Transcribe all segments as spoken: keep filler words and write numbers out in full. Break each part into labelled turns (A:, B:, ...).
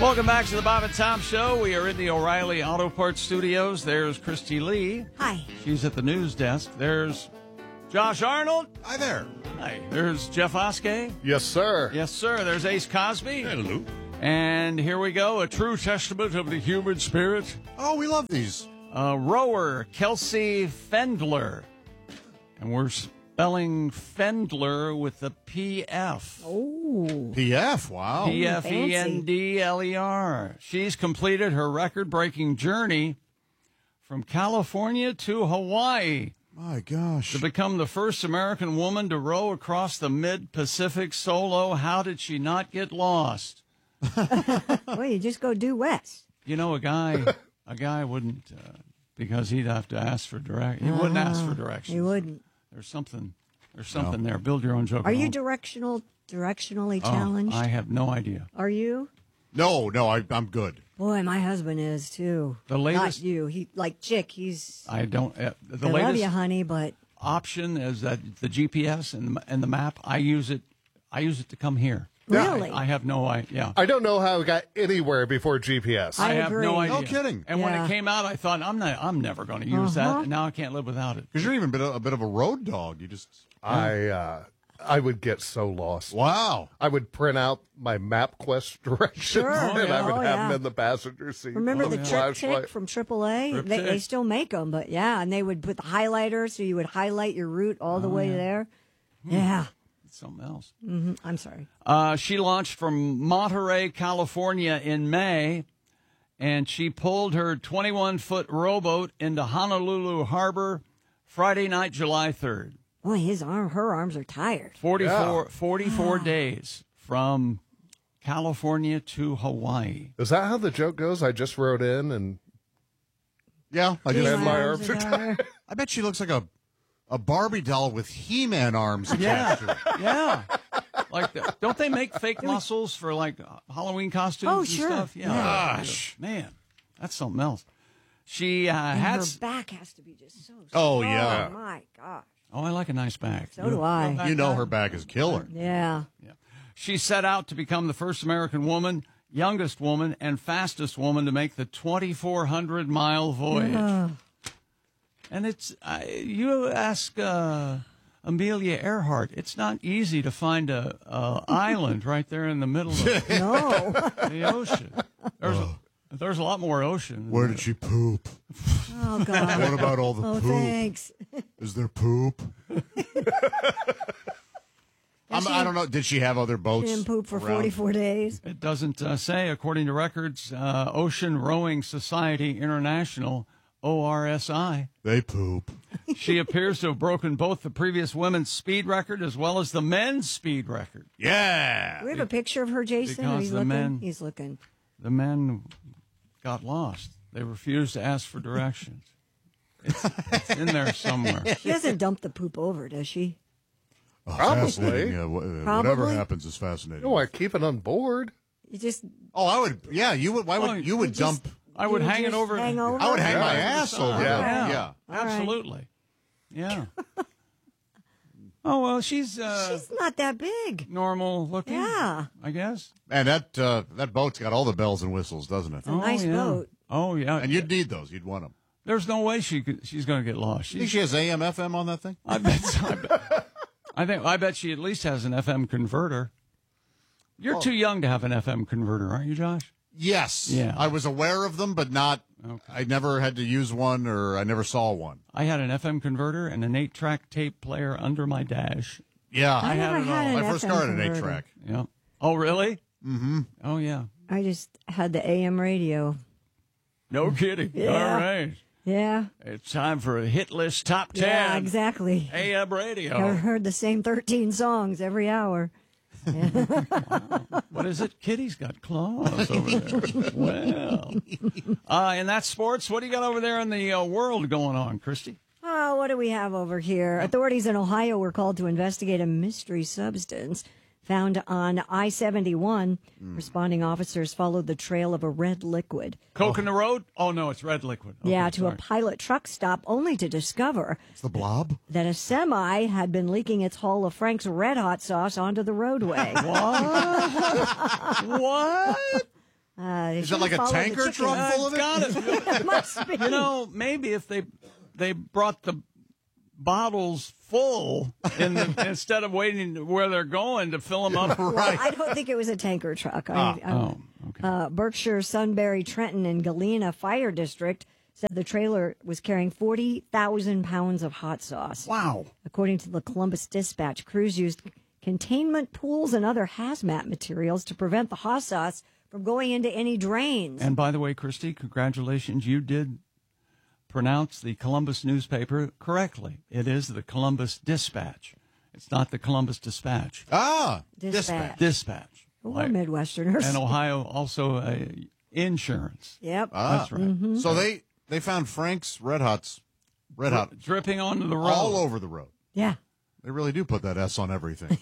A: Welcome back to the Bob and Tom Show. We are in the O'Reilly Auto Parts Studios. There's Christy Lee.
B: Hi.
A: She's at the news desk. There's Josh Arnold.
C: Hi there.
A: Hi. There's Jeff Oskey.
D: Yes, sir.
A: Yes, sir. There's Ace Cosby.
C: Hello.
A: And here we go, a true testament of the human spirit.
C: Oh, we love these.
A: Uh, rower Kelsey Fendler. And we're spelling Fendler with a P F.
B: Oh.
C: P F, wow.
A: P F E N D L E R. She's completed her record-breaking journey from California to Hawaii
C: My gosh.
A: to become the first American woman to row across the mid-Pacific solo. How did she not get lost?
B: Well, you just go due west.
A: You know, a guy, a guy wouldn't, uh, because he'd have to ask for direct. He wouldn't ask for directions.
B: He wouldn't.
A: There's something. There's something there. Build your own joke.
B: Are
A: at
B: you
A: home.
B: directional, directionally
A: Oh,
B: challenged?
A: I have no idea.
B: Are you?
C: No, no, I, I'm good.
B: Boy, my husband is too.
A: The latest-
B: Not you. He like Chick. He's.
A: I don't. Uh, the
B: I
A: latest
B: love you, honey, but
A: option is that the G P S and the, and the map. I use it. I use it to come here.
B: really,
A: I, I have no idea.
D: I don't know how it got anywhere before G P S.
B: I
A: I have
B: agree.
A: no idea.
C: No kidding.
A: And when
B: Yeah.
A: it came out, I thought I'm not. I'm never going to use
B: Uh-huh.
A: that. And now I can't live without it.
C: Because you're even a bit, of, a bit of a road dog. You just,
D: I uh, I would get so lost.
C: wow.
D: I would print out my MapQuest directions
B: Sure.
D: and
A: Oh, yeah.
D: I would
B: Oh,
D: have
B: yeah.
D: them in the passenger seat.
B: remember
D: with
B: the
D: a
B: Trip
D: flashlight.
B: Chick from triple A?
A: Trip
B: They, they
A: Chick.
B: still make them, but yeah, and they would put the highlighter, so you would highlight your route all the way there. Yeah.
A: It's something else.
B: hmm I'm sorry.
A: Uh, she launched from Monterey, California in May, and she pulled her twenty-one foot rowboat into Honolulu Harbor Friday night, July third.
B: Boy, his arm, her arms are tired.
A: forty-four, forty-four days from California to Hawaii.
D: Is that how the joke goes? I just wrote in and
C: Yeah, I
B: His
C: just,
D: And my
B: arms
D: arms are
B: tired.
C: I bet she looks like a, a Barbie doll with He-Man arms
A: Yeah,
C: attached to her.
A: yeah. Like, the, don't they make fake muscles for like Halloween costumes
B: Oh,
A: and
B: sure.
A: stuff? Yeah.
B: Yeah.
C: Gosh.
A: Man, that's something else. She uh,
B: And
A: had.
B: her
A: s-
B: back has to be just so.
C: Oh,
B: strong.
C: yeah.
B: Oh my gosh.
A: Oh, I like a nice back.
B: So do I.
A: back
C: You know
A: guy?
C: her back is killer.
B: Yeah.
A: Yeah. She set out to become the first American woman, youngest woman, and fastest woman to make the twenty-four hundred mile voyage. And it's, uh, you ask uh, Amelia Earhart, it's not easy to find a, a island right there in the middle of
B: No.
A: the ocean. There's, a, there's a lot more ocean.
C: Where did she poop?
B: Oh God.
C: What about all the
B: Oh,
C: poop?
B: thanks.
C: Is there poop? I'm, I don't know. Did she have other boats?
B: She didn't poop for
C: around?
B: forty-four days.
A: It doesn't uh, say, according to records, uh, Ocean Rowing Society International, O R S I.
C: They poop.
A: She appears to have broken both the previous women's speed record as well as the men's speed record.
C: Yeah.
B: Do we have a picture of her, Jason?
A: Because
B: Are you
A: the
B: looking?
A: men-
B: He's looking.
A: The men got lost. They refused to ask for directions. It's, it's in there somewhere.
B: She doesn't dump the poop over, does she?
C: Oh,
D: Probably.
C: fascinating. Yeah, wh- uh,
B: Probably.
C: Whatever happens is fascinating.
D: no, I keep it on board.
B: You just
C: Oh, I would. Yeah, you would. Why would
A: Oh,
C: you would
B: you just-
C: dump?
A: I would
B: you
A: hang it
B: just
A: over.
B: Hang over.
C: I would hang my
D: Yeah.
C: ass over
D: Yeah.
C: there.
A: Yeah.
C: Yeah.
B: All right.
A: Absolutely. Yeah. Oh, well, she's, uh,
B: She's not that big.
A: normal looking.
B: Yeah.
A: I guess.
C: And that uh, that boat's got all the bells and whistles, doesn't it?
B: a nice
A: yeah.
B: boat.
A: Oh, yeah.
C: And you'd need those. You'd want them.
A: There's no way she could, she's going to get lost.
C: You think
A: She,
C: she has A M F M on that thing?
A: I bet. so, I bet. I think. I bet she at least has an F M converter. You're too young to have an F M converter, aren't you, Josh?
C: Yes.
A: Yeah.
C: I was aware of them, but not. I never had to use one, or I never saw one.
A: I had an F M converter and an eight-track tape player under my dash.
C: Yeah,
B: I,
A: I
B: never
A: had it
B: had
A: all.
B: an
C: My first
B: F M
C: car had an eight
B: converter.
C: track.
A: Yeah. Oh, really? Mm-hmm. Oh, yeah.
B: I just had the A M radio.
A: No kidding.
B: Yeah.
A: All right.
B: Yeah.
A: It's time for a hit list top ten.
B: Yeah, exactly.
A: A M
B: I
A: radio.
B: heard the same thirteen songs every hour.
A: What is it? Kitty's got claws over there. Well. Uh, and that's sports. What do you got over there in the uh, world going on, Christy?
B: Oh, what do we have over here? Authorities in Ohio were called to investigate a mystery substance found on I seventy-one. Responding officers followed the trail of a red liquid.
A: Coke in the road? Oh, no, it's red liquid. Okay,
B: yeah, to
A: sorry.
B: a pilot truck stop, only to discover
C: It's the blob.
B: that a semi had been leaking its haul of Frank's Red Hot sauce onto the roadway.
A: What? What?
B: Uh, they
C: Is that
B: should've
C: like a
B: followed the
C: tanker
B: chickens.
C: truck full of it?
A: Got it.
B: Must be.
A: You know, maybe if they they brought the bottles full in the, instead of waiting where they're going to fill them up.
B: Well, I don't think it was a tanker truck. I, I,
A: Oh, okay.
B: uh, Berkshire, Sunbury, Trenton, and Galena Fire District said the trailer was carrying forty thousand pounds of hot sauce.
A: Wow.
B: According to the Columbus Dispatch, crews used containment pools and other hazmat materials to prevent the hot sauce from going into any drains.
A: And by the way, Christy, congratulations. You did pronounce the Columbus newspaper correctly. It is the Columbus Dispatch. It's not the Columbus Dispatch.
C: Ah,
B: Dispatch.
A: Dispatch.
B: We're
A: Like-
B: Midwesterners.
A: and Ohio also uh, insurance.
B: Yep.
C: ah.
A: That's right.
C: So they they found Frank's Red Hots, Red Hot,
A: Dripping onto the road.
C: all over the road.
B: Yeah.
C: They really do put that S on everything.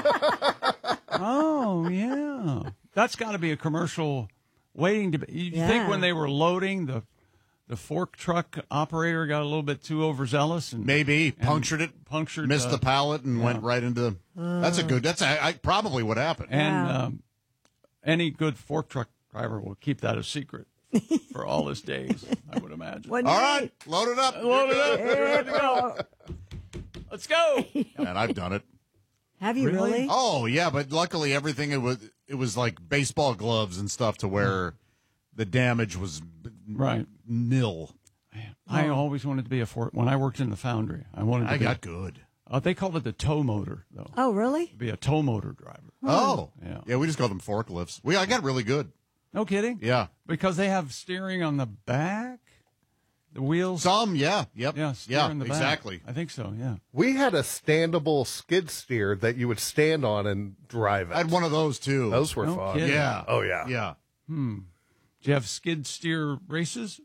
A: Oh, yeah. That's got to be a commercial waiting to be. You
B: Yeah.
A: think when they were loading, the the fork truck operator got a little bit too overzealous and
C: Maybe punctured it,
A: punctured
C: missed
A: uh,
C: the pallet, and went right into. That's a good. That's a, I, probably what happened.
A: And
B: Yeah.
A: um, any good fork truck driver will keep that a secret for all his days, I would imagine.
B: One
C: All
B: day-
C: right, load it up.
A: Load it up.
B: There we go.
A: Let's go.
C: And I've done it.
B: Have you
A: Really?
B: really?
C: Oh yeah, but luckily everything it was it was like baseball gloves and stuff to where the damage was
A: Right.
C: nil.
A: I always wanted to be a fork. When I worked in the foundry, I wanted to
C: I
A: be.
C: got good.
A: Uh, they called it the tow motor, though.
B: Oh, really?
A: Be a tow motor driver.
C: Oh
A: Yeah.
C: yeah, we just call them forklifts. We I got really good.
A: No kidding.
C: Yeah,
A: Because they have steering on the back, the wheels.
C: some yeah, yep,
A: Yeah, steer
C: yeah,
A: in the back.
C: exactly.
A: I think so. Yeah.
D: We had a standable skid steer that you would stand on and drive it.
C: I had one of those too.
D: Those were
A: No
D: fun.
A: kidding.
C: yeah.
D: Oh, yeah.
C: Yeah.
A: Do you have skid steer races?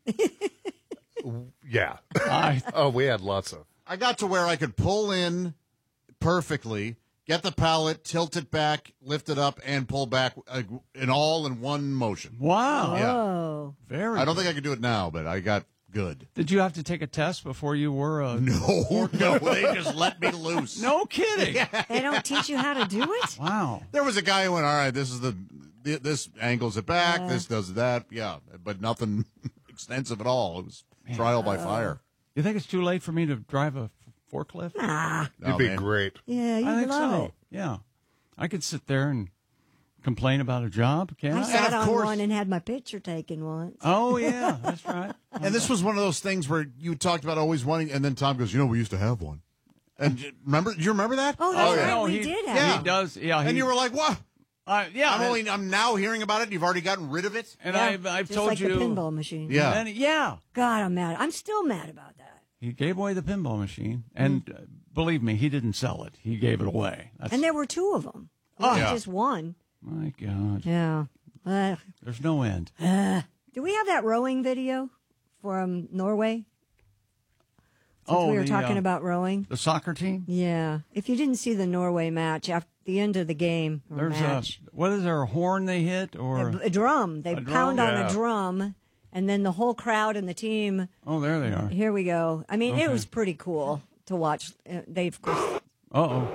D: Yeah.
A: I
D: Oh, we had lots of.
C: I got to where I could pull in perfectly, get the pallet, tilt it back, lift it up, and pull back, uh, in all in one motion.
A: wow.
C: Yeah.
B: Oh.
A: Very.
C: I don't think I could do it now, but I got good.
A: Did you have to take a test before you were a?
C: No, no, they just let me loose.
A: No kidding.
B: They don't teach you how to do it?
A: Wow.
C: There was a guy who went, all right, this is the, this angles it back, this does that, yeah, but nothing extensive at all. It was trial by fire.
A: You think it's too late for me to drive a f- forklift?
B: Ah.
C: No,
D: You'd be
C: man.
D: great.
B: Yeah, you
A: I think
B: love
A: so.
B: it.
A: Yeah. I could sit there and complain about a job, can't
B: I
A: I?
B: sat
C: of
B: on
C: course-
B: one and had my picture taken once.
A: Oh yeah, that's right.
C: And this was one of those things where you talked about always wanting, and then Tom goes, you know, we used to have one. And you- remember, do you remember that?
B: Oh, that's
A: Oh,
B: right.
A: no,
B: we
A: he-
B: did have
C: yeah.
B: it.
A: He does. Yeah. He,
C: And you were like, what?
A: uh, yeah.
C: I'm
A: and-
C: only, I'm now hearing about it. You've already gotten rid of it.
A: and
B: Yeah,
A: I've, I've
B: just
A: told
B: like
A: you.
B: the pinball machine.
C: Yeah.
A: And, yeah.
B: God, I'm mad. I'm still mad about that.
A: He gave away the pinball machine, and uh, believe me, he didn't sell it. He gave it away. That's,
B: And there were two of them. Not
C: Yeah.
B: just one.
A: my God,
B: Yeah. Uh,
A: there's no end.
B: do we have that rowing video from Norway? Since
A: Oh,
B: we were
A: the,
B: talking
A: uh,
B: about rowing.
A: The soccer team.
B: Yeah. If you didn't see the Norway match, after the end of the game, or
A: There's
B: match,
A: a what is there a horn they hit or
B: a, a drum. They
A: A drum?
B: pound on
D: Yeah.
B: a drum, and then the whole crowd and the team.
A: oh there they are.
B: Here we go. I mean, it
A: Okay.
B: was pretty cool to watch. Uh, They, of course,
A: Uh oh.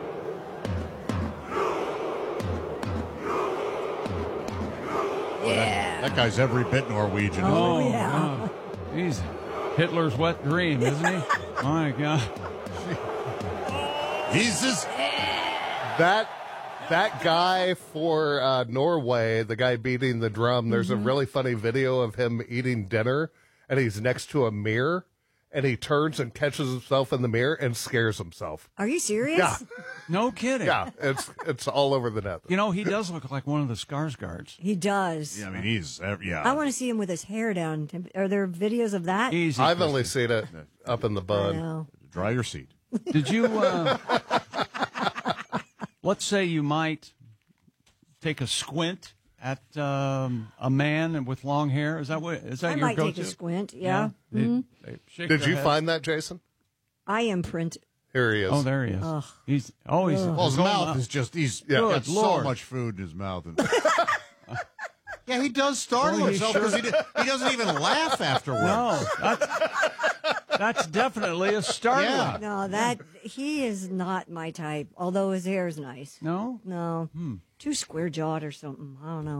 B: yeah.
C: That guy's every bit Norwegian. isn't
B: Oh,
C: he?
B: yeah.
A: God. He's Hitler's wet dream, isn't he? My God.
C: He's just,
D: That that guy for uh, Norway, the guy beating the drum, there's
B: Mm-hmm.
D: a really funny video of him eating dinner, and he's next to a mirror, and he turns and catches himself in the mirror and scares himself.
B: Are you serious?
D: Yeah,
A: No kidding.
D: yeah, it's it's all over the net.
A: You know, he does look like one of the Skarsgårds.
B: He does.
C: yeah, I mean, he's, ev- yeah.
B: I want to see him with his hair down. Are there videos of that?
A: Easy.
D: I've
A: Christy.
D: only seen it up in the
B: I
D: bun.
B: know.
C: Dry your seat.
A: Did you, uh, let's say you might take a squint at um, a man with long hair. Is that what, is that
B: I
A: your
B: might
A: go-to?
B: take a squint. Yeah.
A: They-
B: Mm-hmm.
A: they shake
D: Did
A: their
D: you
A: head.
D: find that, Jason?
B: I imprint.
D: Here he is.
A: Oh, there he is.
B: Ugh.
A: He's, oh, he's,
C: Well, his
A: going
C: mouth
A: up.
C: is just, he's
D: Yeah.
C: got
A: Good
C: so
A: Lord.
C: much food in his mouth. And, yeah, he does startle
A: Well, he
C: himself because he, d- he doesn't even laugh afterwards.
A: No, that's, that's definitely a startler.
C: Yeah.
B: No, that he is not my type. Although his hair is nice.
A: No?
B: No,
A: Hmm.
B: too square jawed or something. I don't know.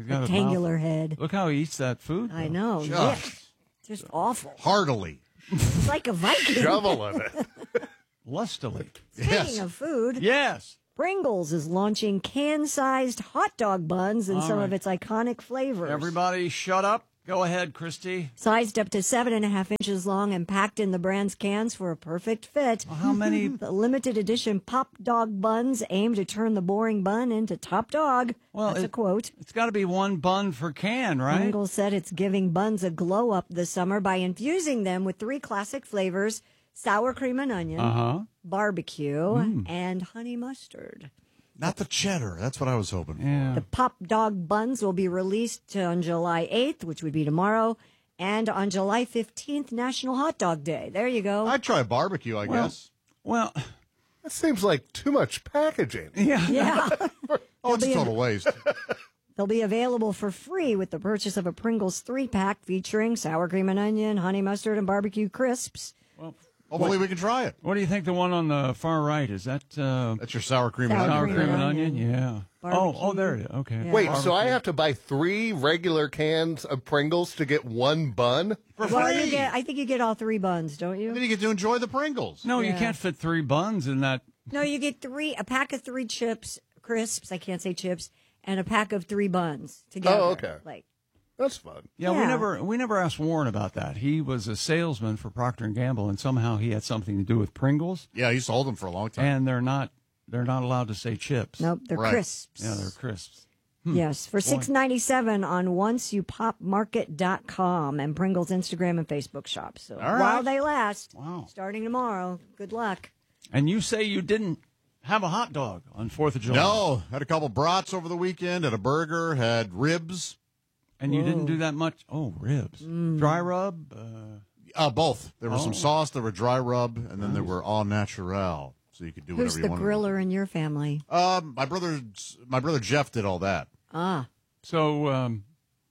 A: He's got a
B: rectangular
A: mouth.
B: head.
A: Look how he eats that food.
B: I
A: though.
B: know.
C: Just-
B: Yuck. Just awful.
C: Heartily.
B: It's like a Viking.
D: Shoveling it.
A: Lustily.
B: Speaking
C: Yes.
B: of food,
A: Yes.
B: Pringles is launching can-sized hot dog buns in
A: All
B: some
A: right.
B: of its iconic flavors.
A: Everybody shut up. Go ahead, Christy.
B: Sized up to seven and a half inches long and packed in the brand's cans for a perfect fit.
A: Well, how many?
B: The limited edition Pop Dog buns aim to turn the boring bun into top dog.
A: Well,
B: That's a
A: it-
B: quote.
A: It's got to be one bun per can, right?
B: Pringles said it's giving buns a glow up this summer by infusing them with three classic flavors: sour cream and onion,
A: Uh-huh.
B: barbecue, and honey mustard.
C: Not the cheddar. That's what I was hoping for.
A: Yeah.
B: The Pop Dog buns will be released on July eighth, which would be tomorrow, and on July fifteenth, National Hot Dog Day. There you go.
C: I'd try barbecue, I
A: Well,
C: guess.
A: Well,
D: That seems like too much packaging.
A: yeah.
B: Yeah.
C: Oh, it's a
B: be a-
C: total waste.
B: They'll be available for free with the purchase of a Pringles three-pack featuring sour cream and onion, honey mustard, and barbecue crisps.
C: Hopefully we can try it.
A: What do you think the one on the far right is? That uh,
C: That's your sour cream and
B: Sour
A: sour
C: onion.
A: cream,
B: cream
A: and
B: and
A: onion?
B: onion.
A: Yeah. Oh,
B: Barbecue.
A: oh, there it is. Okay.
B: Yeah.
D: Wait, so I
A: Barbecue.
D: have to buy three regular cans of Pringles to get one bun?
C: For
B: Well,
C: free.
B: you get, I think you get all three buns, don't
C: Then
B: you?
C: you get to enjoy the Pringles.
A: No, you
B: Yeah.
A: can't fit three buns in that.
B: No, you get three, a pack of three chips, crisps, I can't say chips, and a pack of three buns together.
D: Oh, okay.
B: Like,
D: That's fun.
A: Yeah, we
B: Yeah.
A: never we never asked Warren about that. He was a salesman for Procter and Gamble, and somehow he had something to do with Pringles,
C: Yeah, I used to hold them for a long time.
A: and they're not they're not allowed to say chips.
B: nope, they're
C: Right.
B: crisps.
A: Yeah, they're crisps.
B: Yes, for six ninety seven on once you pop market dot com and Pringles Instagram and Facebook shop. So
C: All right.
B: while they last,
A: Wow.
B: starting tomorrow. Good luck.
A: And you say you didn't have a hot dog on Fourth of July?
C: No, had a couple brats over the weekend, had a burger, had ribs.
A: And you didn't do that much? Oh, ribs.
B: Mm.
A: Dry rub? Uh,
C: Uh, both. There was
A: Oh.
C: some sauce, there were dry rub, and then there were all natural. So you could do
B: Who's
C: whatever
B: the
C: you wanted.
B: griller in your family?
C: Um, my brother, my brother Jeff did all that.
B: Ah,
A: so, um,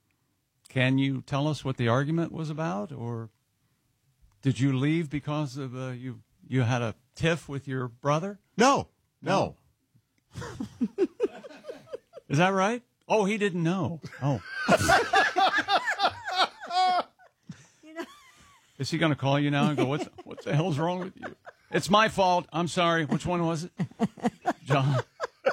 A: can you tell us what the argument was about? Or did you leave because of uh, you, you had a tiff with your brother?
C: No, no.
A: Is that right? Oh, he didn't know. Oh. Is he going to call you now and go, what the, what the hell's wrong with you? It's my fault. I'm sorry. Which one was it? John.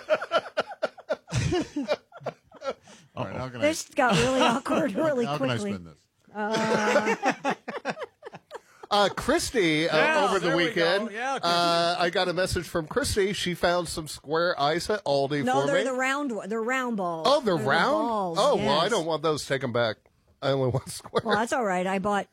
C: All right, how can I,
B: this got really awkward really
C: how can I
B: quickly.
C: spin this?
D: Uh, Christy, uh,
A: Yeah,
D: over the
A: there we
D: weekend,
A: go. Yeah, Christy.
D: uh, I got a message from Christy. She found some square ice at Aldi
B: No,
D: for
B: they're
D: me.
B: the round one. They're round balls.
D: oh, they're
B: the
D: round?
B: balls,
D: oh, well, I
B: yes.
D: don't want those taken back. I only want square.
B: Well, that's all right. I bought.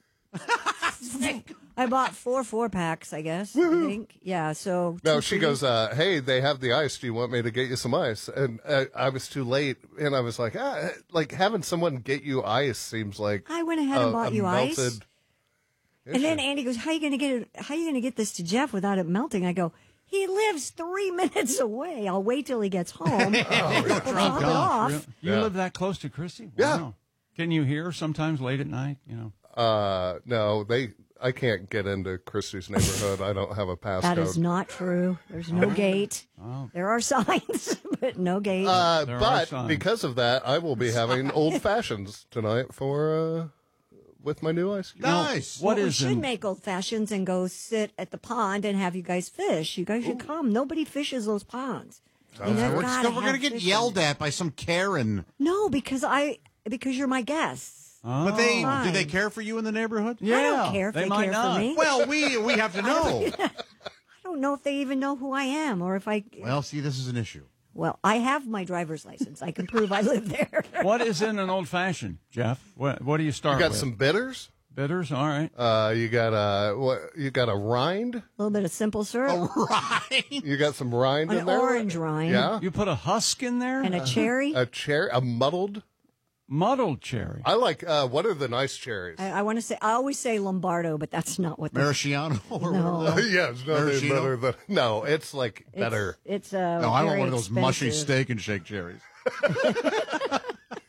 B: I bought four four packs. I guess. I think. Yeah. So.
D: No,
B: two
D: she
B: for
D: goes,
B: you.
D: uh, hey, they have the ice. Do you want me to get you some ice? And uh, I was too late. And I was like, ah, like having someone get you ice seems like
B: I went ahead and
D: a-
B: bought
D: a
B: you ice.
D: melted
B: And then
D: issue.
B: Andy goes, "How you gonna get it? How you gonna get this to Jeff without it melting?" I go, "He lives three minutes away. I'll wait till he gets home. We'll drop it off."
A: Really? You
D: Yeah.
A: live that close to Chrissy?
D: Yeah.
A: Wow. Can you hear sometimes late at night? You know.
D: Uh, no, they. I can't get into Christy's neighborhood. I don't have a passcode.
B: That is not true. There's no gate. There are signs, but no gate.
D: Uh,
A: There are
D: but
A: signs.
D: because of that, I will be having old fashions tonight for uh, with my new ice cube.
C: Nice.
A: What
B: we
A: is
B: should
A: in-
B: make old fashions and go sit at the pond and have you guys fish. You guys should come. Nobody fishes those ponds. And they've
C: We're,
B: gotta
C: we're going to
B: have
C: get
B: fish
C: yelled
B: in it.
C: at by some Karen.
B: No, because I because you're my guests.
A: Oh.
C: But they
B: Fine.
C: do they care for you in the neighborhood?
A: Yeah.
B: I don't care if
A: they
B: they,
A: might
B: care
A: not.
B: for me.
C: Well, we we have to know.
B: I don't know if they even know who I am or if I.
C: Well, see, this is an issue.
B: Well, I have my driver's license. I can prove I live there.
A: What is in an old fashioned, Jeff? What, what do you start
D: You got
A: with?
D: some bitters.
A: Bitters? All right.
D: Uh, you got a what? You got a rind.
B: A little bit of simple syrup,
C: Right.
D: You got some rind
B: an
D: in there.
B: orange rind,
D: Yeah.
A: You put a husk in there?
B: and a cherry.
D: A cherry, a muddled.
A: Muddled cherry.
D: I like. Uh, what are the nice cherries?
B: I, I want to say I always say Lombardo, but that's not what. the-
C: Maraschino or
B: No.
C: whatever. the-
D: yeah, it's nothing
C: Maraschino?
D: better than. No, it's like
B: It's,
D: better.
B: It's uh,
C: No, I want
B: very
C: one of those mushy
B: expensive.
C: steak and shake cherries.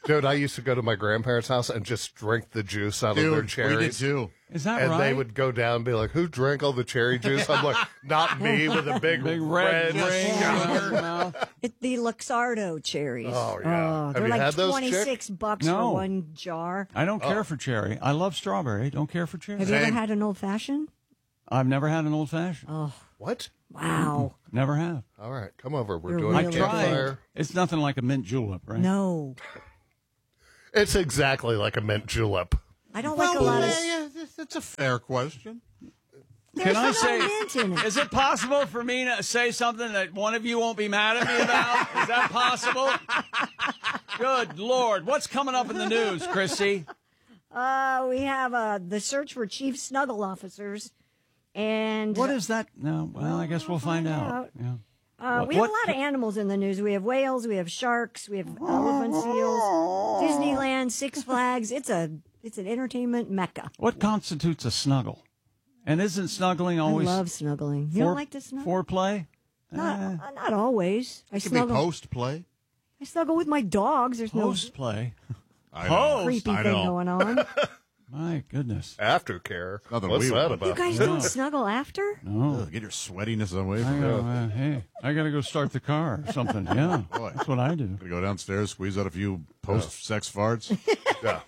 D: Dude, I used to go to my grandparents' house and just drink the juice out
C: Dude,
D: of their
C: we
D: cherries.
C: did too.
A: Is that
D: and
A: right?
D: they would go down and be like, who drank all the cherry juice? I'm like, not me, with a big,
A: Big red,
D: red
A: ring
D: scar.
A: in your mouth.
B: It, the Luxardo cherries.
D: Oh, yeah. Have
B: they're
D: you
B: like
D: had those,
B: twenty-six
D: Chick?
B: bucks
A: No.
B: for one jar.
A: I don't
D: Oh.
A: care for cherry. I love strawberry. Don't care for cherry.
B: Have you ever
C: Same.
B: had an old fashioned?
A: I've never had an old fashioned.
B: Oh,
D: What?
B: wow.
A: Never have.
D: All right, come over. We're
B: You're
D: doing
A: I
D: a
B: really
A: tried.
D: campfire.
A: It's nothing like a mint julep, right?
B: No.
D: It's exactly like a mint julep.
B: I don't like a lot of.
C: yeah, yeah, that's a fair question.
B: There's
A: Can I
B: no
A: say,
B: mint in it.
A: is it possible for me to say something that one of you won't be mad at me about? Is that possible? Good Lord. What's coming up in the news, Chrissy?
B: Uh, we have uh, the search for chief snuggle officers. And
A: What is that? No, well, I guess we'll find out. Yeah.
B: Uh,
A: What-
B: we have
A: what-
B: a lot of animals in the news. We have whales, we have sharks, we have elephant seals, Disneyland, Six Flags. It's a it's an entertainment mecca.
A: What constitutes a snuggle? And isn't snuggling always
B: I love snuggling. You
A: fore-
B: don't like to snuggle?
A: foreplay?
B: Not,
A: Eh,
B: uh, not always. I
C: It could be
B: snuggle.
C: post play.
B: I snuggle with my dogs. There's
A: post play.
C: I
A: Post?
C: know.
B: no creepy
C: I
B: thing
C: know.
B: going on.
A: My goodness.
D: Aftercare.
C: Nothing
D: What's
C: we
D: that
C: want.
D: about?
B: You guys don't snuggle after?
A: No.
C: Ugh, get your sweatiness away
A: I
C: from
A: gotta,
C: me.
A: uh, hey, I got to go start the car or something. Yeah,
C: Boy.
A: that's what I do.
C: Gonna go downstairs, squeeze out a few post-sex farts.
D: Yeah.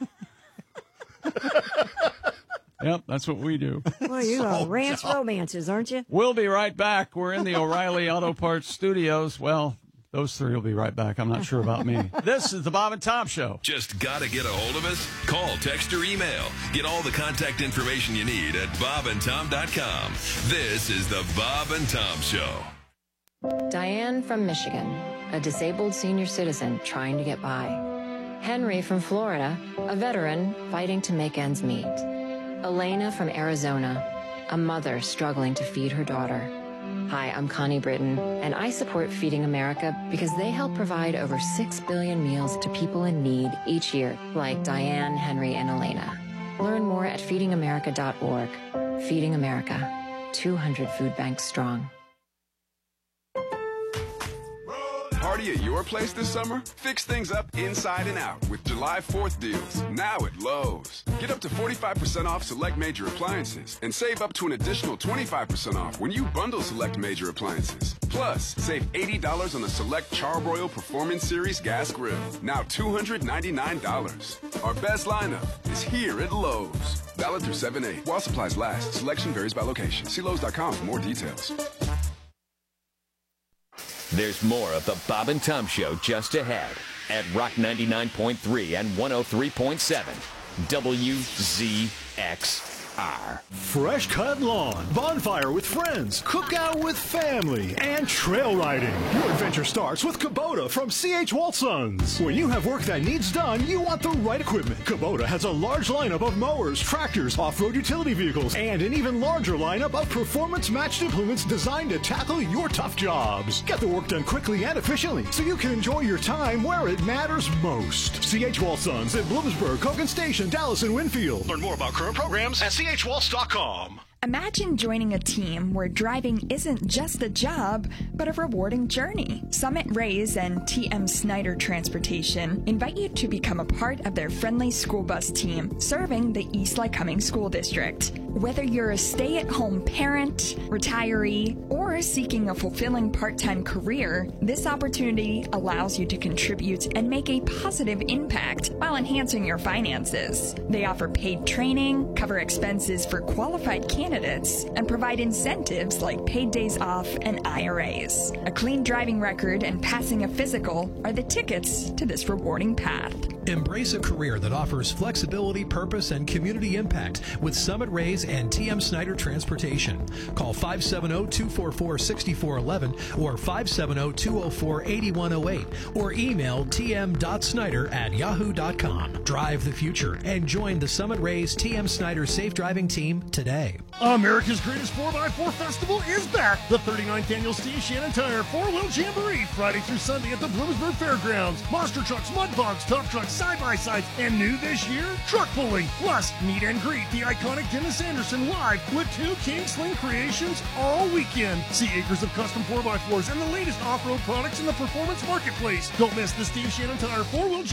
A: Yep, that's what we do.
B: Well, you are ranch romances, aren't you?
A: We'll be right back. We're in the O'Reilly Auto Parts studios. Well, those three will be right back. I'm not sure about me. This is the Bob and Tom Show.
E: Just gotta get a hold of us? Call, text, or email. Get all the contact information you need at bob and tom dot com. This is the Bob and Tom Show.
F: Diane from Michigan, a disabled senior citizen trying to get by. Henry from Florida, a veteran fighting to make ends meet. Elena from Arizona, a mother struggling to feed her daughter. Hi, I'm Connie Britton, and I support Feeding America because they help provide over six billion meals to people in need each year, like Diane, Henry, and Elena. Learn more at feeding america dot org. Feeding America, two hundred food banks strong.
G: Party at your place this summer? Fix things up inside and out with July fourth deals, now at Lowe's. Get up to forty-five percent off select major appliances and save up to an additional twenty-five percent off when you bundle select major appliances. Plus, save eighty dollars on the select Charbroil Performance Series gas grill, now two hundred ninety-nine dollars. Our best lineup is here at Lowe's. Valid through seven eight. While supplies last, selection varies by location. See Lowe's dot com for more details.
H: There's more of the Bob and Tom Show just ahead at Rock ninety-nine point three and one oh three point seven W Z X R.
I: Fresh cut lawn, bonfire with friends, cookout with family, and trail riding. Your adventure starts with Kubota from C H Walsons. When you have work that needs done, you want the right equipment. Kubota has a large lineup of mowers, tractors, off-road utility vehicles, and an even larger lineup of performance-matched implements designed to tackle your tough jobs. Get the work done quickly and efficiently so you can enjoy your time where it matters most. C H Walsons in Bloomsburg, Cogan Station, Dallas, and Winfield. Learn more about current programs at c h waltz dot com.
J: Imagine joining a team where driving isn't just a job, but a rewarding journey. Summit Rays and T M Snyder Transportation invite you to become a part of their friendly school bus team serving the East Lycoming School District. Whether you're a stay-at-home parent, retiree, or seeking a fulfilling part-time career, this opportunity allows you to contribute and make a positive impact while enhancing your finances. They offer paid training, cover expenses for qualified candidates, and provide incentives like paid days off and I R As. A clean driving record and passing a physical are the tickets to this rewarding path.
K: Embrace a career that offers flexibility, purpose, and community impact with Summit Rays and T M Snyder Transportation. Call five seven zero, two four four, six four one one or five seven zero, two zero four, eight one zero eight or email t m dot snyder at yahoo dot com. Drive the future and join the Summit Rays T M Snyder Safe Driving Team today.
I: America's Greatest four by four Festival is back. The thirty-ninth Annual Steve Shannon Tire four-wheel jamboree, Friday through Sunday at the Bloomsburg Fairgrounds. Monster trucks, mud bogs, tough trucks, side-by-sides, and new this year, truck pulling. Plus, meet and greet the iconic Dennis Anderson live with two King Sling creations all weekend. See acres of custom four by fours and the latest off-road products in the performance marketplace. Don't miss the Steve Shannon Tire four-wheel jamboree,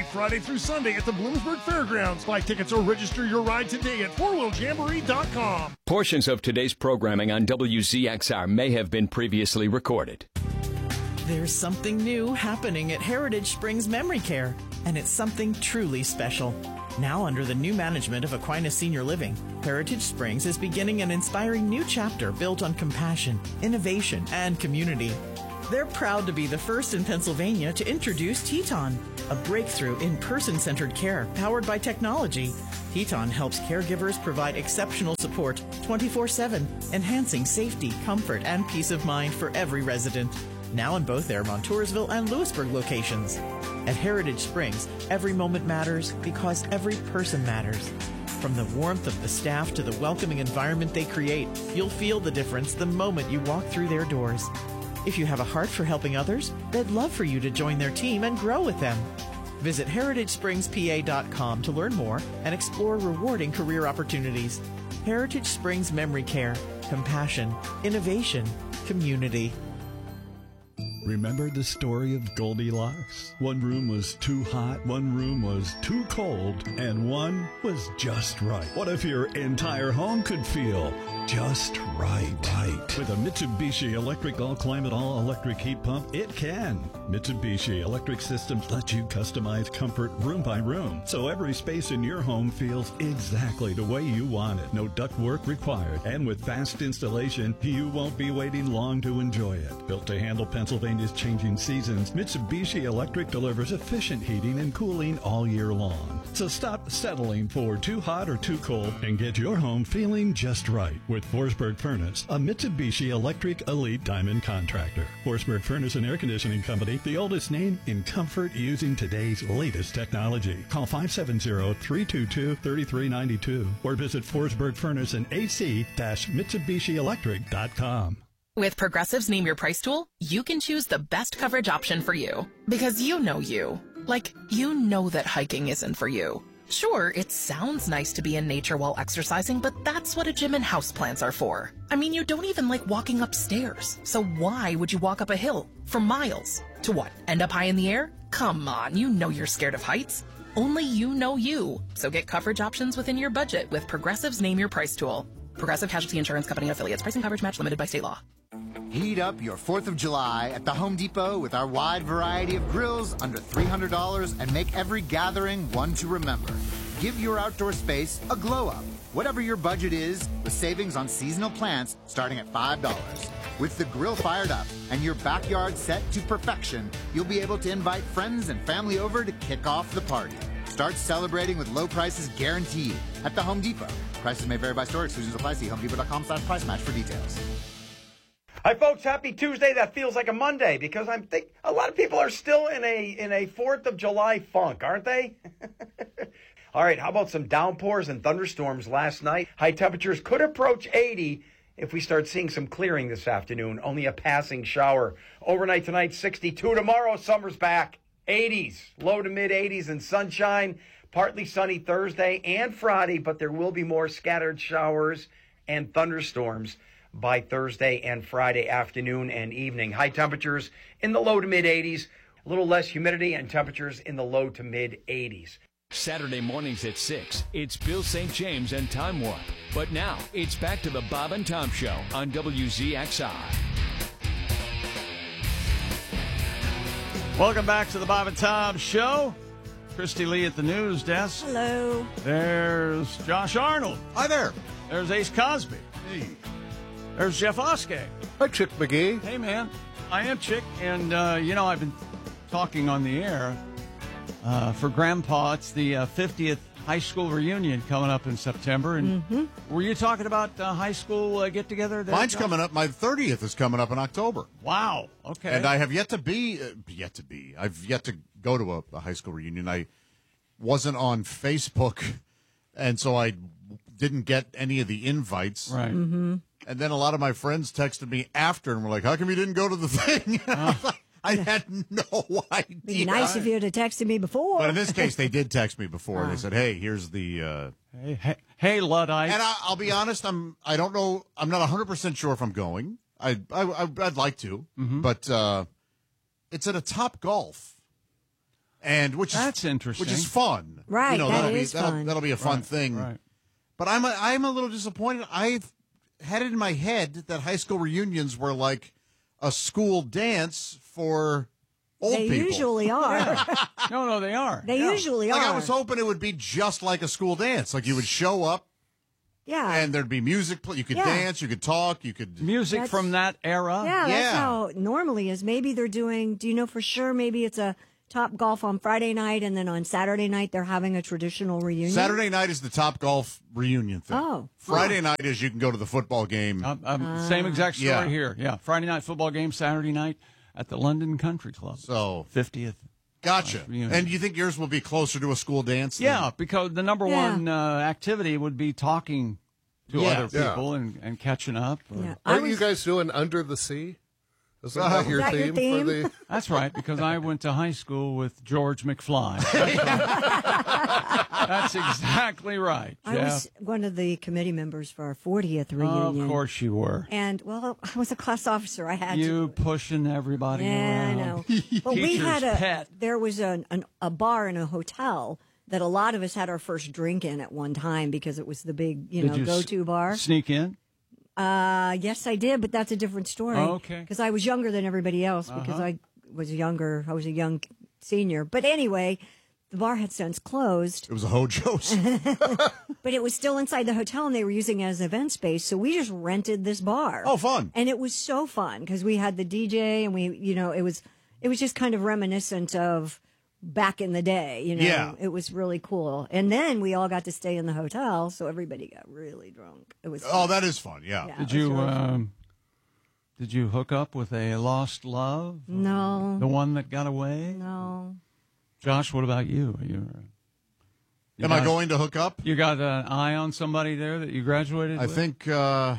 L: Friday through Sunday at the Bloomsburg Fairgrounds. Buy tickets or register your ride today at four wheel jamboree dot com.
H: Portions of today's programming on W Z X R may have been previously recorded.
M: There's something new happening at Heritage Springs Memory Care, and it's something truly special. Now under the new management of Aquinas Senior Living, Heritage Springs is beginning an inspiring new chapter built on compassion, innovation, and community. They're proud to be the first in Pennsylvania to introduce Teton, a breakthrough in person-centered care powered by technology. Teton helps caregivers provide exceptional support twenty-four seven, enhancing safety, comfort, and peace of mind for every resident. Now in both their Montoursville and Lewisburg locations. At Heritage Springs, every moment matters because every person matters. From the warmth of the staff to the welcoming environment they create, you'll feel the difference the moment you walk through their doors. If you have a heart for helping others, they'd love for you to join their team and grow with them. Visit heritage springs p a dot com to learn more and explore rewarding career opportunities. Heritage Springs Memory Care. Compassion, innovation, community.
N: Remember the story of Goldilocks? One room was too hot, one room was too cold, and one was just right. What if your entire home could feel just right? Right. With a Mitsubishi Electric All-Climate All-Electric Heat Pump, it can. Mitsubishi Electric Systems let you customize comfort room by room, so every space in your home feels exactly the way you want it. No ductwork required, and with fast installation, you won't be waiting long to enjoy it. Built to handle Pennsylvania's changing seasons, Mitsubishi Electric delivers efficient heating and cooling all year long. So stop settling for too hot or too cold and get your home feeling just right with Forsberg Furnace, a Mitsubishi Electric Elite Diamond contractor. Forsberg Furnace and Air Conditioning Company, the oldest name in comfort using today's latest technology. Call five seven zero, three two two, three three nine two or visit Forsberg Furnace and A C Mitsubishi Electric dot com.
O: With Progressive's Name Your Price tool, you can choose the best coverage option for you. Because you know you. Like, you know that hiking isn't for you. Sure, it sounds nice to be in nature while exercising, but that's what a gym and houseplants are for. I mean, you don't even like walking upstairs. So why would you walk up a hill for miles? To what, end up high in the air? Come on, you know you're scared of heights. Only you know you. So get coverage options within your budget with Progressive's Name Your Price tool. Progressive Casualty Insurance Company and Affiliates. Pricing coverage match limited by state law.
P: Heat up your fourth of July at the Home Depot with our wide variety of grills under three hundred dollars and make every gathering one to remember. Give your outdoor space a glow up, whatever your budget is, with savings on seasonal plants starting at five dollars. With the grill fired up and your backyard set to perfection, you'll be able to invite friends and family over to kick off the party. Start celebrating with low prices guaranteed at the Home Depot. Prices may vary by store. Exclusions apply. See home depot dot com slash price match for details.
Q: Hi, folks. Happy Tuesday. That feels like a Monday because I'm think a lot of people are still in a in a fourth of July funk, aren't they? All right, how about some downpours and thunderstorms last night? High temperatures could approach eighty if we start seeing some clearing this afternoon. Only a passing shower. Overnight tonight, sixty-two. Tomorrow, summer's back. eighties, low to mid eighties and sunshine. Partly sunny Thursday and Friday, but there will be more scattered showers and thunderstorms by Thursday and Friday afternoon and evening. High temperatures in the low to mid eighties, a little less humidity and temperatures in the low to mid eighties.
H: Saturday mornings at six, it's Bill Saint James and Time Warp. But now, it's back to the Bob and Tom Show on W Z X R.
A: Welcome back to the Bob and Tom Show. Christy Lee at the news desk.
B: Hello.
A: There's Josh Arnold.
C: Hi there.
A: There's Ace Cosby.
C: Hey.
A: There's Jeff Oskay.
D: Hi, Chick McGee.
A: Hey, man. I am Chick, and, uh, you know, I've been talking on the air uh, for Grandpa. It's the uh, fiftieth high school reunion coming up in September. And
B: mm-hmm.
A: were you talking about uh, high school uh, get-together? There,
C: Mine's
A: Josh?
C: coming up. My thirtieth is coming up in October.
A: Wow. Okay.
C: And I have yet to be, uh, yet to be, I've yet to go to a, a high school reunion. I wasn't on Facebook, and so I didn't get any of the invites.
A: Right.
B: Mm-hmm.
C: And then a lot of my friends texted me after and were like, how come you didn't go to the thing? Uh, I had no idea.
B: Be nice if you had texted me before.
C: But in this case, they did text me before. They said, hey, here's the... Uh,
A: hey, hey, hey, Luddite.
C: And I, I'll be honest, I'm, I don't know, I'm not one hundred percent sure if I'm going. I, I, I'd like to,
A: mm-hmm.
C: but uh, it's at a Top Golf. and which
A: That's
C: is
A: interesting.
C: which is fun,
B: Right,
C: You know,
B: that
C: that'll
B: is
C: be that'll,
B: fun.
C: that'll be a fun
A: Right,
C: thing.
A: right.
C: But I'm a, I'm a little disappointed. I've had it in my head that high school reunions were like a school dance for old
B: They
C: people.
B: usually are.
A: No, no, they are.
B: They
C: Yeah.
B: usually
C: like
B: are.
C: I was hoping it would be just like a school dance. Like you would show up
B: yeah.
C: and there'd be music. Play. You could
B: Yeah.
C: dance. You could talk. You could
A: Music
B: That's-
A: from that era.
B: Yeah, that's
C: Yeah.
B: how it normally is. Maybe they're doing, do you know for sure? Maybe it's a Top Golf on Friday night, and then on Saturday night, they're having a traditional reunion.
C: Saturday night is the Top Golf reunion thing.
B: Oh.
C: Friday night is you can go to the football game.
A: Um, um, Same exact story
C: Yeah.
A: here. Yeah, Friday night football game, Saturday night at the London Country Club.
C: So
A: fiftieth.
C: Gotcha.
A: reunion.
C: And you think yours will be closer to a school dance? than-
A: Yeah, because the number
B: Yeah.
A: one uh, activity would be talking to
C: Yeah.
A: other
D: Yeah.
A: people and, and catching up. or-
B: Yeah. I
D: Aren't you
B: was-
D: guys doing Under the Sea? Is that
C: Uh,
D: your,
B: Is that your
D: theme
B: theme?
D: for the?
A: That's right, because I went to high school with George McFly. That's, right. That's exactly right,
B: I
A: Jeff.
B: was one of the committee members for our fortieth
A: Oh,
B: reunion.
A: of course you were.
B: And, well, I was a class officer. I had
A: You
B: to.
A: pushing everybody
B: Yeah, I
A: around.
B: know. But we
A: Teacher's
B: had a,
A: pet.
B: there was an, an, a bar in a hotel that a lot of us had our first drink in at one time because it was the big, you
A: Did
B: know,
A: you s-
B: go-to bar.
A: Sneak in?
B: Uh, yes, I did, but that's a different story.
A: Oh, okay.
B: Because I was younger than everybody else because
A: Uh-huh.
B: I was younger. I was a young senior. But anyway, the bar had since closed,
C: It was a Hojo's.
B: but it was still inside the hotel and they were using it as event space. So we just rented this bar.
C: Oh, fun.
B: And it was so fun because we had the D J and we, you know, it was, it was just kind of reminiscent of back in the day, you know.
C: Yeah.
B: It was really cool. And then we all got to stay in the hotel, so everybody got really drunk. It was
C: Oh,
B: fun.
C: that is fun. Yeah.
B: Yeah.
A: Did
B: That's
A: you
B: really fun.
A: um, did you hook up with a lost love?
B: No.
A: The one that got away?
B: No.
A: Josh, what about you? Are you, you
C: Am I
A: got-
C: going to hook up?
A: You got an eye on somebody there that you graduated
C: I
A: with?
C: think uh,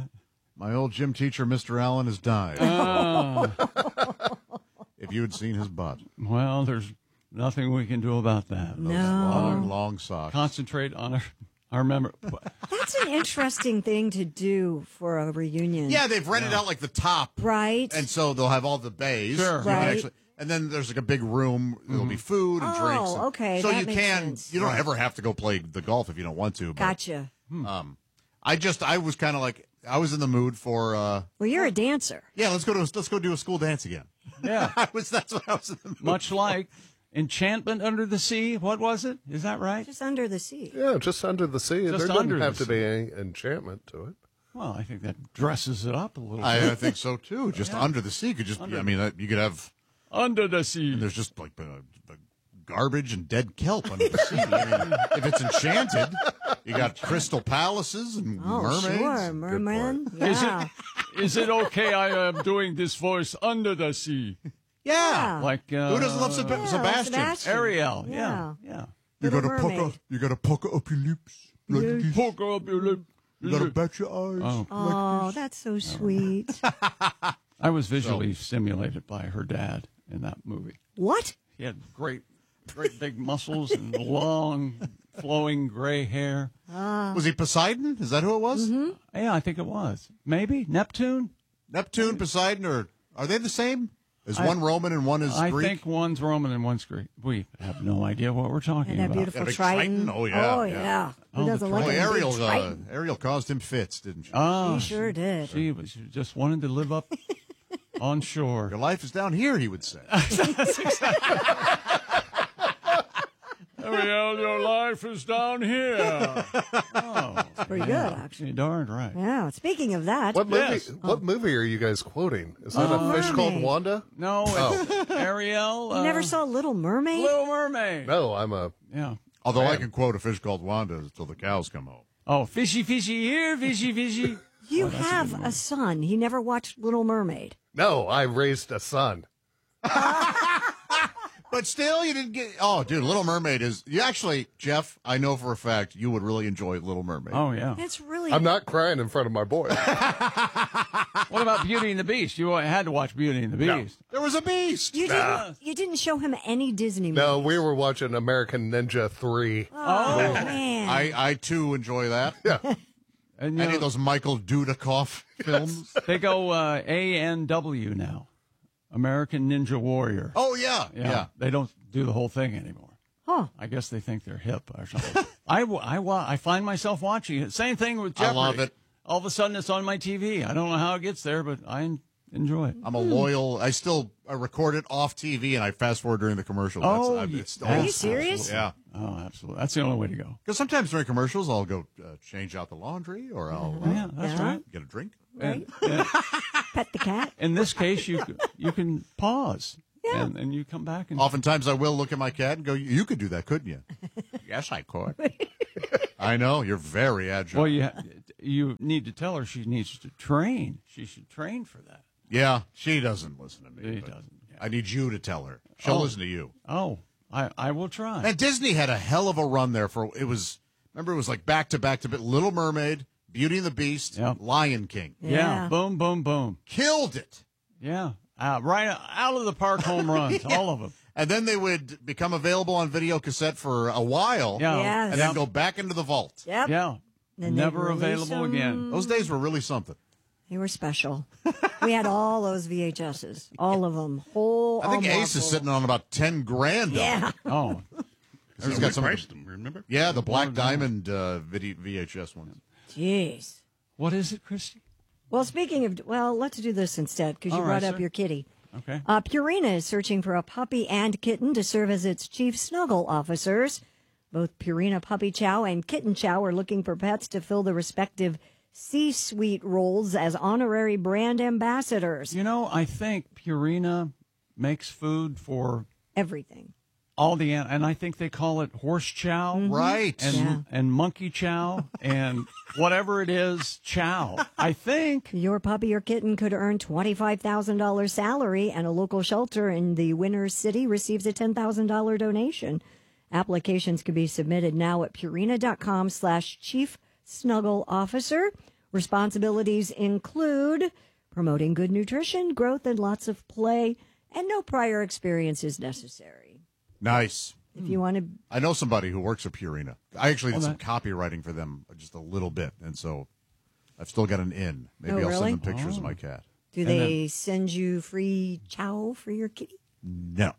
C: my old gym teacher, Mister Allen, has died.
A: Oh.
C: If you had seen his butt.
A: Well, there's nothing we can do about that.
B: No.
C: Long, long socks.
A: Concentrate on our, our memory.
B: That's an interesting thing to do for a reunion.
C: Yeah, they've rented out like the top.
B: Right.
C: And so they'll have all the bays.
A: Sure.
C: So you can
B: Right.
C: actually- and then there's like a big room. There'll be food and
B: Oh,
C: drinks. and-
B: okay,
C: So
B: that
C: you
B: makes
C: can.
B: sense.
C: You don't ever have to go play the golf if you don't want to. But,
B: Gotcha.
C: Um, I just I was kind of like I was in the mood for. Uh,
B: Well, you're a dancer.
C: yeah, let's go to let's go do a school dance again.
A: Yeah.
C: I was that's what I was in the mood.
A: Much like Enchantment Under the Sea. What was it? Is that right?
B: Just under the sea.
D: Yeah, just Under the Sea.
A: Just
D: there doesn't
A: Under the
D: have to
A: Sea.
D: be any enchantment to it.
A: Well, I think that dresses it up a little
C: I,
A: bit.
C: I think so too. Just under the sea could just. Be, I mean, uh, you could have.
A: Under the Sea.
C: And there's just like the, the garbage and dead kelp under the sea. I mean, if it's enchanted, you got crystal palaces and
B: Oh,
C: mermaids.
B: sure. Merman.
A: Is
B: Yeah.
A: it, is it okay I am doing this voice under the sea?
C: Yeah.
A: Like uh,
C: Who doesn't love Seb-
B: Yeah,
C: Sebastian?
B: Sebastian.
A: Ariel.
B: Yeah.
A: Yeah. Yeah.
C: You
B: Little
C: gotta pucker.
B: Mermaid.
C: You gotta pucker up your lips. Like this.
A: Poke up your lip.
C: You gotta bat your eyes.
A: Oh.
B: Oh, that's so sweet.
A: I was visually stimulated by her dad in that movie.
B: What?
A: He had great, great big muscles and long, flowing gray hair.
C: Was he Poseidon? Is that who it was?
B: Mm-hmm.
A: Yeah, I think it was. Maybe Neptune.
C: Neptune, Poseidon, or are they the same? Is
A: I-
C: one Roman and one is
A: I
C: Greek?
A: think one's Roman and one's Greek. We have no idea what we're talking
B: And that
A: about.
B: beautiful
C: Yeah, big
B: Triton.
C: Triton? Oh, yeah,
B: Oh,
C: yeah.
B: yeah. Who
A: Oh, the
B: doesn't like
C: Oh,
B: a big
C: Ariel, uh,
B: Triton?
C: Ariel caused him fits, didn't she?
A: Oh,
B: She sure did.
A: She was she just wanted to live up on shore.
C: Your life is down here, he would say.
A: Ariel, your life is down here. Oh,
B: Pretty good, actually.
A: you're darn right.
B: Yeah. Speaking of that,
D: What movie?
A: Yes.
D: What movie are you guys quoting? Is that
B: Little
D: a fish called
B: Mermaid.
D: Wanda?
A: No, it's Ariel.
B: you
A: uh,
B: never saw Little Mermaid?
A: Little Mermaid.
D: No, I'm a.
A: Yeah.
C: Although I
D: Man.
C: can quote a fish called Wanda until the cows come home.
A: Oh, fishy, fishy here, fishy, fishy.
B: You
A: Oh, that's a
B: have
A: good
B: a,
A: movie.
B: son. He never watched Little Mermaid.
D: No, I raised a son.
C: But still, you didn't get. Oh, dude, Little Mermaid is. You actually, Jeff, I know for a fact you would really enjoy Little Mermaid.
A: Oh, yeah.
B: It's really.
D: I'm not crying in front of my boy.
A: What about Beauty and the Beast? You had to watch Beauty and the
D: No.
A: Beast.
C: There was a beast.
B: You
D: Nah.
B: didn't. You didn't show him any Disney movies.
D: No, we were watching American Ninja three.
B: Oh, man.
C: I, I too enjoy that.
D: Yeah.
A: And you
C: Any
A: know,
C: of those Michael Dudikoff films?
A: they go uh, A N W now. American Ninja Warrior.
C: Oh, yeah. Yeah.
A: They don't do the whole thing anymore.
B: Huh.
A: I guess they think they're hip or something. I, wa- I, wa- I find myself watching it. Same thing with Jeopardy.
C: I love it.
A: All of a sudden, it's on my T V. I don't know how it gets there, but I en- enjoy it.
C: I'm a loyal. I still I record it off T V and I fast forward during the commercial.
A: Oh,
C: That's, I-
A: yeah.
C: it's
B: Are you
C: old school.
B: serious?
C: Yeah.
A: Oh, absolutely. That's the only way to go.
C: Because sometimes during commercials, I'll go uh, change out the laundry or I'll uh,
A: Yeah, that's
B: Yeah.
A: right.
C: get a drink.
B: Right?
A: And,
B: Pet the cat.
A: in this case, you c- you can pause.
B: Yeah.
A: And, and you come back and
C: Oftentimes, I will look at my cat and go, "You could do that, couldn't you?" Yes, I could. I know you're very agile.
A: well, you ha- you need to tell her she needs to train. She should train for that.
C: Yeah, she doesn't listen to me.
A: She
C: but
A: doesn't. Yeah.
C: I need you to tell her. She'll
A: Oh.
C: listen to you.
A: Oh, I I will try.
C: And Disney had a hell of a run there for it was. Remember, it was like back to back to bit. Little Mermaid, Beauty and the Beast,
A: Yep.
C: Lion King.
A: yeah.
B: Yeah.
A: Boom, boom, boom.
C: Killed it.
A: Yeah. Uh, right out of the park home runs, all of them.
C: And then they would become available on video cassette for a while.
A: Yeah.
B: Yes.
C: And then go back into the vault.
B: Yep.
A: Yeah.
B: Then they'd
A: Never
B: release
A: available
B: them.
A: again.
C: Those days were really something.
B: They were special. We had all those V H S's, all of them, whole.
C: I think
B: armoire
C: Ace is
B: full.
C: sitting on about ten grand.
B: Yeah.
A: Oh,
C: He's got some.
R: priced them, remember?
C: Yeah, the Black Diamond uh, video, V H S ones.
B: Jeez.
A: what is it, Christy?
B: Well, speaking of, well, let's do this instead because you
A: All
B: brought
A: right,
B: up
A: sir.
B: your kitty.
A: Okay.
B: Uh, Purina is searching for a puppy and kitten to serve as its chief snuggle officers. Both Purina Puppy Chow and Kitten Chow are looking for pets to fill the respective C-suite roles as honorary brand ambassadors.
A: You know, I think Purina makes food for
B: Everything.
A: all the an- and I think they call it horse chow,
C: Right.
A: And
B: Yeah.
A: and monkey chow and whatever it is, chow. I think.
B: Your puppy or kitten could earn twenty-five thousand dollars salary, and a local shelter in the winner's city receives a ten thousand dollars donation. Applications can be submitted now at purina.com slash chief snuggle officer. Responsibilities include promoting good nutrition, growth, and lots of play, and no prior experience is necessary.
C: Nice.
B: If you want to,
C: I know somebody who works at Purina. I actually did
A: Oh,
C: some
A: that-
C: copywriting for them just a little bit, and so I've still got an in. Maybe
B: Oh,
C: I'll
B: really?
C: send them pictures of
A: Oh.
C: my cat.
B: do
A: And
B: they send you free chow for your kitty?
C: No,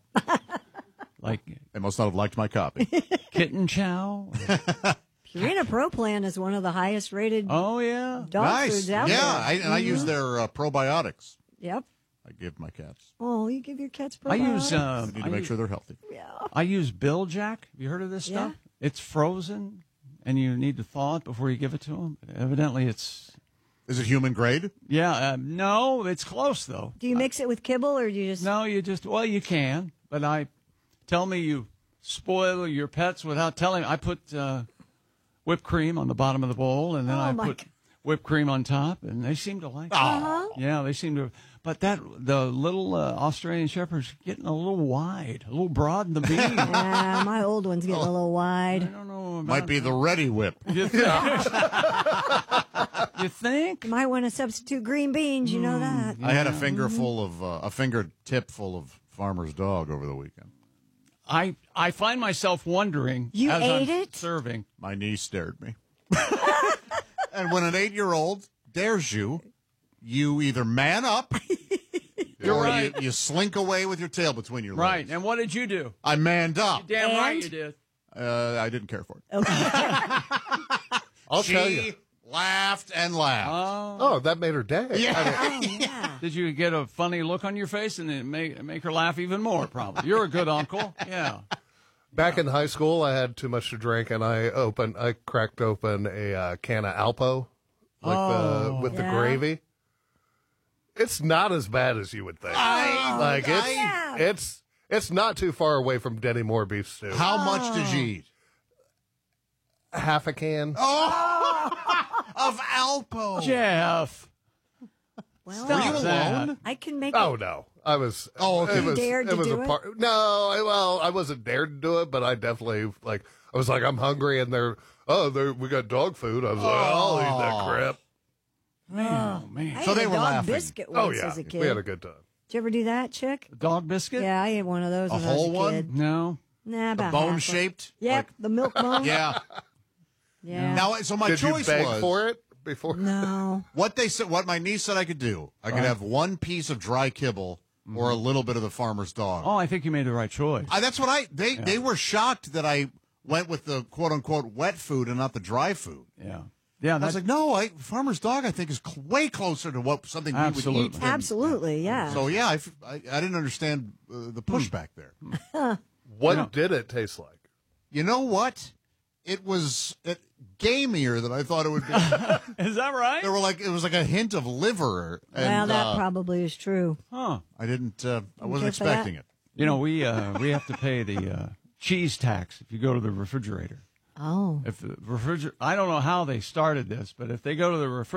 A: Like
C: they must not have liked my copy.
A: kitten chow.
B: Purina Pro Plan is one of the highest rated
A: Oh yeah.
B: dog
C: Nice.
B: foods out
C: Yeah,
B: there.
C: I, and I use
B: Mhm.
C: their uh, probiotics.
B: Yep.
C: I give my cats.
B: Oh, you give your cats
A: I use.
B: probiotics?
A: Uh,
C: I need to
A: I
C: make
A: use-
C: sure they're healthy.
A: I use Bill Jack. Have you heard of this
B: Yeah.
A: stuff? It's frozen, and you need to thaw it before you give it to them. Evidently, it's.
C: Is it human grade?
A: Yeah. Uh, no, it's close though.
B: Do you mix it with kibble or do you just?
A: No, you just. Well, you can, but I. Tell me you spoil your pets without telling. I put uh, whipped cream on the bottom of the bowl, and then
B: Oh,
A: I
B: my
A: put
B: God.
A: whipped cream on top, and they seem to like it.
B: Uh-huh.
A: Yeah, they seem to. But that the little uh, Australian Shepherd's getting a little wide, a little broad in the beam.
B: Yeah, my old one's getting a little wide.
A: I don't know about
C: Might be the ready whip.
A: You think? you think?
B: You might want to substitute green beans. You know that.
C: I had a finger full of uh, a finger tip full of Farmer's Dog over the weekend.
A: I I find myself wondering.
B: You
A: as
B: ate
A: I'm
B: it?
A: Serving.
C: My niece dared me. And when an eight-year-old dares you, you either man up
A: You're
C: or
A: right.
C: you, you slink away with your tail between your
A: Right.
C: legs.
A: And what did you do?
C: I manned up.
A: Damn
B: And?
A: right you did.
C: Uh, I didn't care for it.
D: I'll
C: she
D: tell you.
C: laughed and laughed.
A: Oh.
D: Oh, that made her day.
C: Yeah.
B: Oh, yeah.
A: Did you get a funny look on your face and it make make her laugh even more? Probably. You're a good uncle. Yeah.
D: Back in high school, I had too much to drink, and I opened, I cracked open a uh, can of Alpo, like
A: Oh.
D: the with the
B: Yeah.
D: gravy. It's not as bad as you would think.
C: I-
D: like it's
B: Yeah.
D: it's it's not too far away from Denny Moore beef stew.
C: How much did you eat?
D: Half a can.
C: Oh, of Alpo.
A: Jeff.
B: Well,
A: Stop
C: Were you
A: that.
C: alone?
B: I can make.
D: Oh
B: it.
D: no, I was.
C: Oh, okay.
D: it was,
B: dared
D: it
B: to
D: was
B: do
D: a
B: it?
D: part. No, I, well, I wasn't dared to do it, but I definitely like. I was like, I'm hungry, and they're oh, they're, we got dog food. I was like, I'll eat that crap.
A: Man, oh, man.
B: I
C: So
B: ate
C: they
B: a
C: were
B: dog
C: laughing.
B: biscuit
D: Oh
B: once
D: yeah,
B: as a kid.
D: we had a good time.
B: Did you ever do that, chick?
A: Dog biscuit?
B: Yeah, I ate one of those
C: A
B: when
C: whole
B: I was a
C: one?
B: kid.
A: No.
B: Nah, about
C: Bone
B: half of-
C: shaped?
B: Yep, the milk bone.
C: Yeah.
B: Yeah.
C: Now, so my
D: Did
C: choice
D: you beg
C: was
D: for it before?
B: No.
C: what they said. What my niece said I could do. I could
A: Right.
C: have one piece of dry kibble or a little bit of the farmer's dog.
A: Oh, I think you made the right choice.
C: I, that's what I. They
A: Yeah.
C: they were shocked that I went with the quote unquote wet food and not the dry food.
A: Yeah, yeah.
C: I was
A: That,
C: like, no, I, farmer's dog. I think is cl- way closer to what something we would
A: Absolutely.
C: eat. than-
B: Absolutely, yeah.
C: So yeah, I, f- I- I didn't understand uh, the pushback there.
D: What
C: Yeah.
D: did it taste like?
C: You know what? It was it, gamier than I thought it would be.
A: Is that right?
C: There were like it was like a hint of liver. And,
B: well, that
C: uh,
B: probably is true.
A: Huh.
C: I didn't. Uh, I wasn't
B: Good for that.
C: expecting it.
A: You know, we uh, we have to pay the uh, cheese tax if you go to the refrigerator.
B: Oh.
A: If the refrigerator, I don't know how they started this, but if they go to the refrigerator.